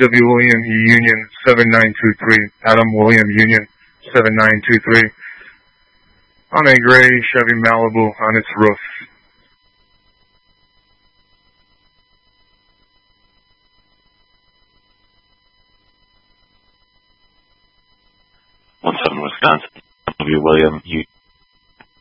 W. William Union 7923. Adam William Union 7923. On a gray Chevy Malibu on its roof. 17 Wisconsin, W. William